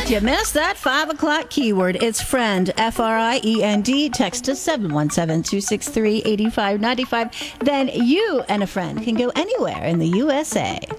If you missed that 5 o'clock keyword, it's friend, Friend. Text us 717-263-8595. Then you and a friend can go anywhere in the USA.